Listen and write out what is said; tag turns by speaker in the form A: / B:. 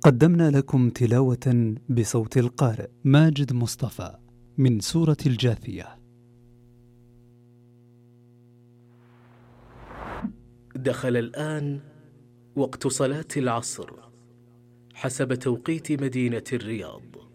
A: قدمنا لكم تلاوة بصوت القارئ ماجد مصطفى من سورة الجاثية.
B: دخل الآن وقت صلاة العصر حسب توقيت مدينة الرياض.